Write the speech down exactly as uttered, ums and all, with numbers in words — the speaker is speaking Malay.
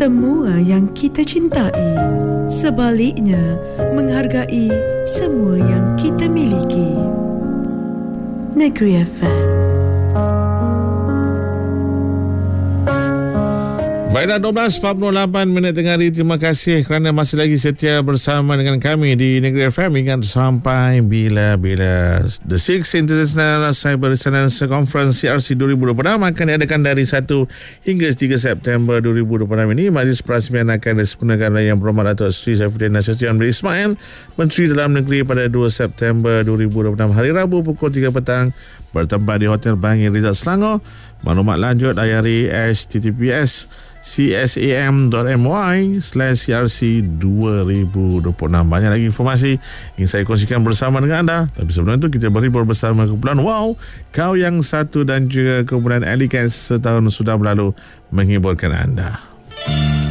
semua yang kita cintai. Sebaliknya, menghargai semua yang kita miliki. Negeri F M. Baiklah, dua belas empat puluh lapan minit tengah hari. Terima kasih kerana masih lagi setia bersama dengan kami di Negeri F M. Ingat sampai bila-bila The Sixth International Cyber Resilience Conference C R C dua ribu dua puluh enam akan diadakan dari satu hingga tiga September dua ribu dua puluh enam ini. Majlis Perasmian akan disempurnakan oleh Yang Berhormat Datuk Seri Saifuddin Nasution bin Ismail, Menteri Dalam Negeri, pada dua September dua ribu dua puluh enam hari Rabu pukul tiga petang bertempat di Hotel Bangil Rizal Selangor. Maklumat lanjut layari h t t p s csam dot m y slash c r c dua ribu dua puluh enam. Banyak lagi informasi yang saya kongsikan bersama dengan anda. Tapi sebelum itu kita berhibur bersama kumpulan Wow, Kau Yang Satu dan juga kumpulan Elicats setahun sudah berlalu menghiburkan anda.